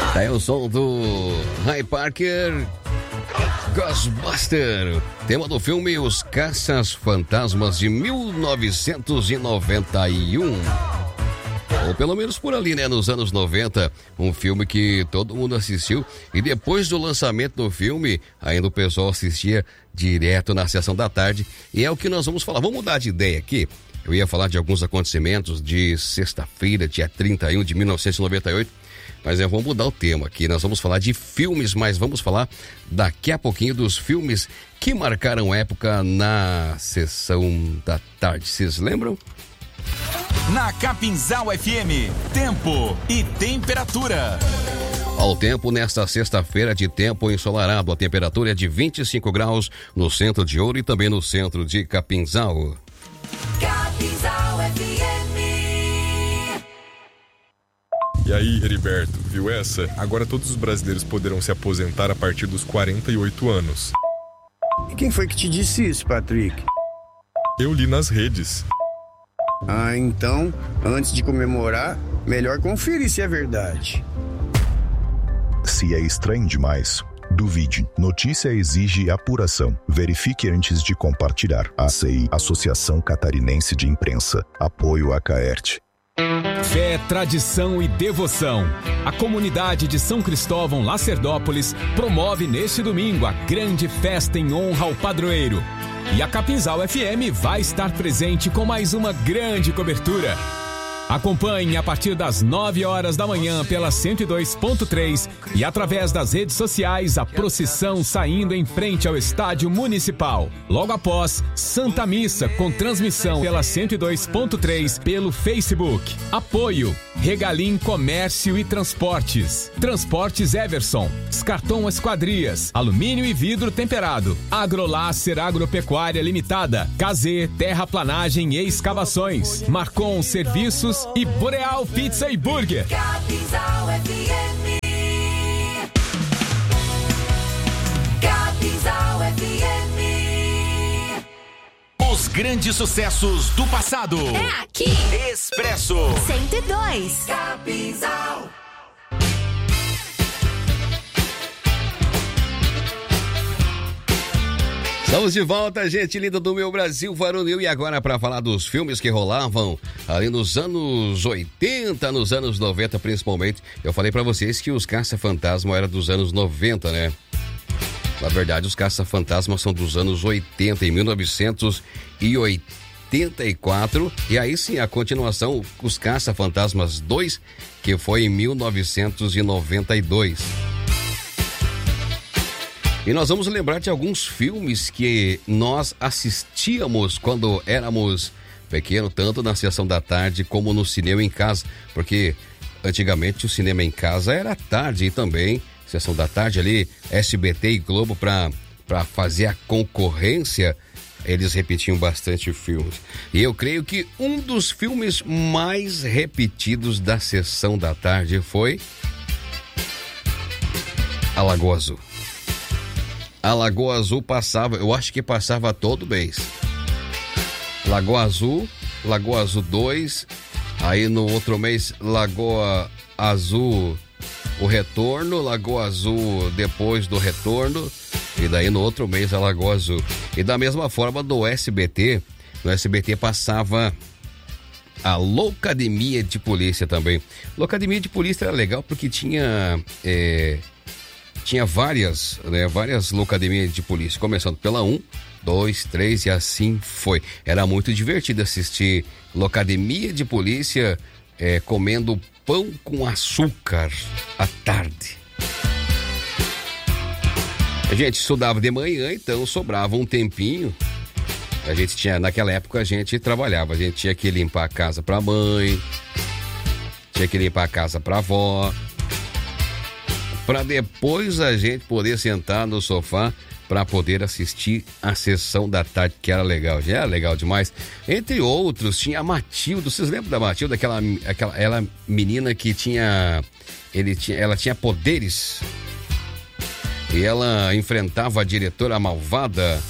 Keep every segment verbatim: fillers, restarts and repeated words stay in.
Daí o som do Ray Parker, Ghostbuster, tema do filme Os Caça-Fantasmas de mil novecentos e noventa e um. Ou pelo menos por ali, né? Nos anos noventa, um filme que todo mundo assistiu. E depois do lançamento do filme, ainda o pessoal assistia direto na sessão da tarde. E é o que nós vamos falar. Vamos mudar de ideia aqui. Eu ia falar de alguns acontecimentos de sexta-feira, dia trinta e um de mil novecentos e noventa e oito. Mas eu vou mudar o tema aqui. Nós vamos falar de filmes, mas vamos falar daqui a pouquinho dos filmes que marcaram época na sessão da tarde. Vocês lembram? Na Capinzal F M, tempo e temperatura. Ao tempo nesta sexta-feira de tempo ensolarado, a temperatura é de vinte e cinco graus no centro de Ouro e também no centro de Capinzal. Capinzal F M. E aí, Heriberto, viu essa? Agora todos os brasileiros poderão se aposentar a partir dos quarenta e oito anos. E quem foi que te disse isso, Patrick? Eu li nas redes. Ah, então, antes de comemorar, melhor conferir se é verdade. Se é estranho demais, duvide. Notícia exige apuração. Verifique antes de compartilhar. A C I, Associação Catarinense de Imprensa. Apoio a Caerte. Fé, tradição e devoção. A comunidade de São Cristóvão Lacerdópolis promove neste domingo a grande festa em honra ao padroeiro. E a Capinzal F M vai estar presente com mais uma grande cobertura. Acompanhe a partir das nove horas da manhã pela cento e dois ponto três e através das redes sociais a procissão saindo em frente ao Estádio Municipal. Logo após, Santa Missa com transmissão pela cento e dois ponto três pelo Facebook. Apoio Regalim Comércio e Transportes, Transportes Everson, Scarton Esquadrias, Alumínio e Vidro Temperado, Agrolácer Agropecuária Limitada, K Z Terraplanagem e Escavações, Marcon Serviços e Boreal Pizza e Burger. Capinzal F M. Capinzal F M. Os grandes sucessos do passado. É aqui. Expresso cento e dois. Capinzal. Estamos de volta, gente linda do meu Brasil varonil, e agora para falar dos filmes que rolavam ali nos anos oitenta, nos anos noventa principalmente. Eu falei para vocês que os Caça-Fantasma era dos anos noventa, né? Na verdade, os Caça-Fantasma são dos anos oitenta, em mil novecentos e oitenta e quatro, e aí sim a continuação, os Caça-Fantasmas dois, que foi em mil novecentos e noventa e dois. E nós vamos lembrar de alguns filmes que nós assistíamos quando éramos pequenos, tanto na sessão da tarde como no cinema em casa, porque antigamente o cinema em casa era tarde e também sessão da tarde ali, S B T e Globo para para fazer a concorrência, eles repetiam bastante filmes. E eu creio que um dos filmes mais repetidos da sessão da tarde foi A Lagoa Azul. A Lagoa Azul passava, eu acho que passava todo mês. Lagoa Azul, Lagoa Azul dois, aí no outro mês Lagoa Azul o retorno, Lagoa Azul depois do retorno, e daí no outro mês a Lagoa Azul. E da mesma forma do S B T, no S B T passava a Loucademia de Polícia também. Loucademia de Polícia era legal porque tinha... É, Tinha várias, né, várias loucademias de polícia, começando pela um, dois, três e assim foi. Era muito divertido assistir Loucademia de Polícia é, comendo pão com açúcar à tarde. A gente estudava de manhã, então sobrava um tempinho. A gente tinha, naquela época a gente trabalhava, a gente tinha que limpar a casa pra mãe, tinha que limpar a casa pra avó, para depois a gente poder sentar no sofá para poder assistir a sessão da tarde, que era legal, já era legal demais. Entre outros, tinha a Matilda. Vocês lembram da Matilda? Aquela, aquela ela menina que tinha, ele tinha, ela tinha poderes e ela enfrentava a diretora malvada.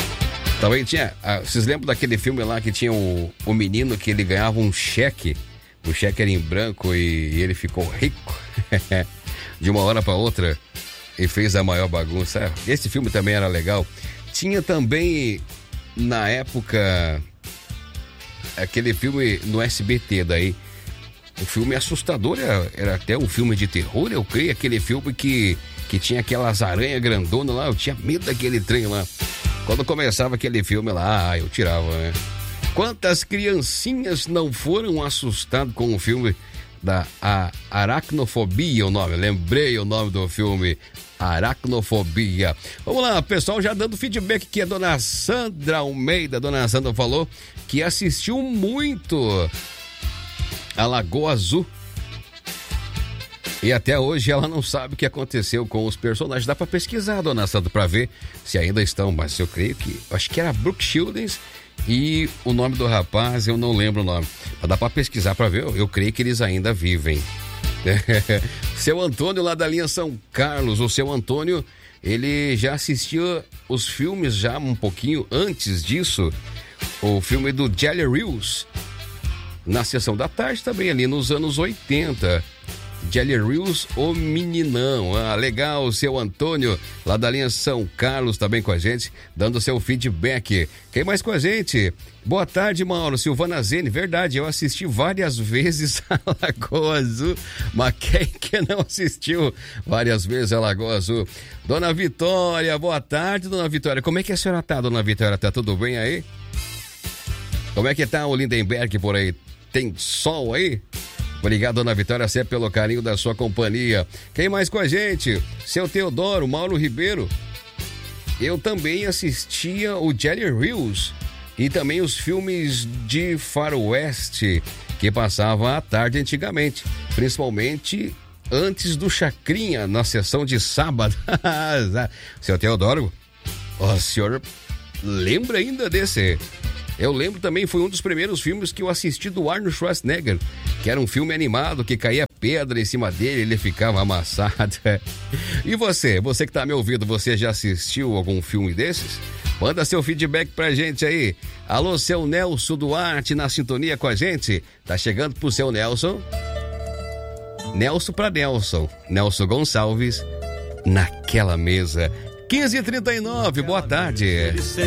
Também tinha, vocês lembram daquele filme lá que tinha o, o menino que ele ganhava um cheque o cheque era em branco e, e ele ficou rico de uma hora para outra e fez a maior bagunça. Esse filme também era legal. Tinha também, na época, aquele filme no S B T daí, um filme assustador, era, era até um filme de terror, eu creio, aquele filme que, que tinha aquelas aranhas grandonas lá, eu tinha medo daquele trem lá. Quando começava aquele filme lá, ah, eu tirava, né? Quantas criancinhas não foram assustadas com o filme da a, Aracnofobia, o nome, lembrei o nome do filme, Aracnofobia. Vamos lá, pessoal já dando feedback que a dona Sandra Almeida, a dona Sandra falou que assistiu muito a Lagoa Azul e até hoje ela não sabe o que aconteceu com os personagens. Dá pra pesquisar, dona Sandra, pra ver se ainda estão, mas eu creio que, acho que era Brooke Shields e o nome do rapaz eu não lembro o nome, mas dá pra pesquisar pra ver, eu, eu creio que eles ainda vivem. Seu Antônio lá da linha São Carlos, o seu Antônio, ele já assistiu os filmes já um pouquinho antes disso, o filme do Jelly Reels, na sessão da tarde também, ali nos anos oitenta. Jelly Reels, o meninão. Ah, legal, seu Antônio, lá da linha São Carlos, também com a gente, dando seu feedback. Quem mais com a gente? Boa tarde, Mauro. Silvana Zene, verdade, eu assisti várias vezes a Lagoa Azul, mas quem que não assistiu várias vezes a Lagoa Azul? Dona Vitória, boa tarde, dona Vitória. Como é que a senhora tá, dona Vitória? Tá tudo bem aí? Como é que tá o Lindenberg por aí? Tem sol aí? Obrigado, dona Vitória, sempre pelo carinho da sua companhia. Quem mais com a gente? Seu Teodoro, Mauro Ribeiro. Eu também assistia o Jelly Reels e também os filmes de faroeste que passavam à tarde antigamente, principalmente antes do Chacrinha, na sessão de sábado. Seu Teodoro, o senhor lembra ainda desse? Eu lembro também, foi um dos primeiros filmes que eu assisti do Arnold Schwarzenegger, que era um filme animado, que caía pedra em cima dele, ele ficava amassado. E você, você que tá me ouvindo, você já assistiu algum filme desses? Manda seu feedback pra gente aí. Alô, seu Nelson Duarte na sintonia com a gente. Tá chegando pro seu Nelson. Nelson pra Nelson. Nelson Gonçalves, naquela mesa. quinze e trinta e nove, boa tarde.